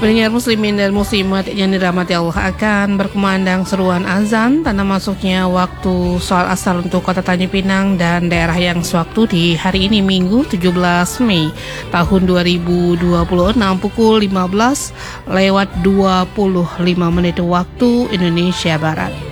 Pendengar muslimin dan muslimat yang dirahmati Allah, akan berkumandang seruan azan tanda masuknya waktu sholat asar untuk Kota Tanjung Pinang dan daerah yang sewaktu di hari ini Minggu 17 Mei tahun 2026 pukul 15 lewat 25 menit waktu Indonesia Barat.